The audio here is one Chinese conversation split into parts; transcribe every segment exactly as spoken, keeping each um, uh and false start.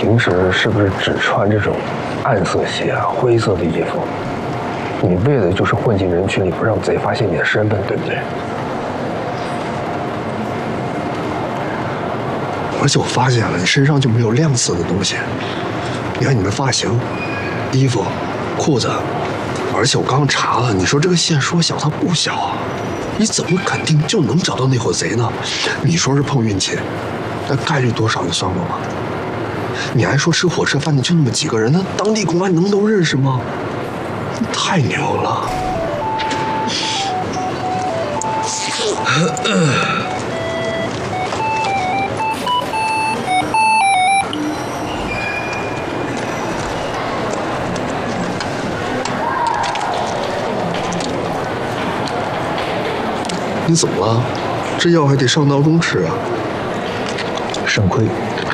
平时是不是只穿这种暗色系啊、灰色的衣服？你为的就是混进人群里，不让贼发现你的身份，对不对？ 而且我发现了，你身上就没有亮色的东西。你看你的发型、衣服、裤子，而且我刚刚查了，你说这个线说小，它不小啊。你怎么肯定就能找到那伙贼呢？你说是碰运气，那概率多少你算过吗？你还说吃火车饭的就那么几个人，那当地公安能都认识吗？你太牛了！你怎么了？这药还得上闹钟吃啊！ 肾亏。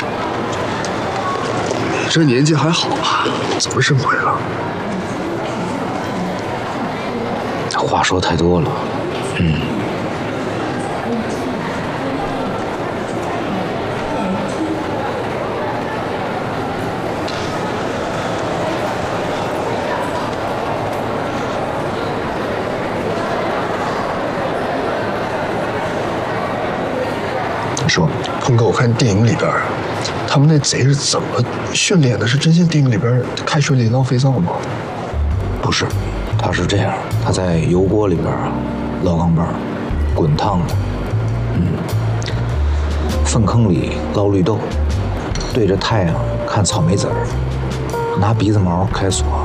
你这年纪还好吧？怎么肾亏了？ 话说太多了，嗯。 说，鹏哥，我看电影里边，他们那贼是怎么训练的？是真像电影里边开水里捞肥皂吗？ 不是，他是这样，他在油锅里边啊捞钢镚，滚烫的，嗯，粪坑里捞绿豆，对着太阳看草莓籽儿，拿鼻子毛开锁，